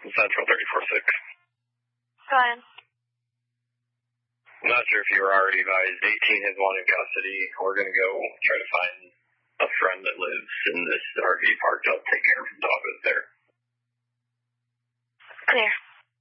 Central 34-6. Go ahead. I'm not sure if you were already advised. 18 has one in custody. We're going to go try to find a friend that lives in this RV park